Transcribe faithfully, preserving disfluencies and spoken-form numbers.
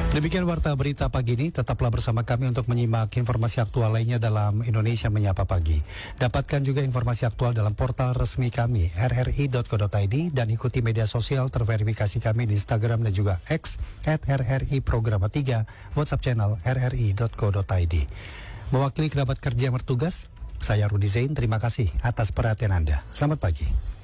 Demikian warta berita pagi ini, tetaplah bersama kami untuk menyimak informasi aktual lainnya dalam Indonesia Menyapa Pagi. Dapatkan juga informasi aktual dalam portal resmi kami r r i dot co dot i d dan ikuti media sosial terverifikasi kami di Instagram dan juga X at r r i programa tiga, WhatsApp channel r r i dot co dot i d. Mewakili kerabat kerja yang bertugas, saya Rudi Zain, terima kasih atas perhatian Anda. Selamat pagi.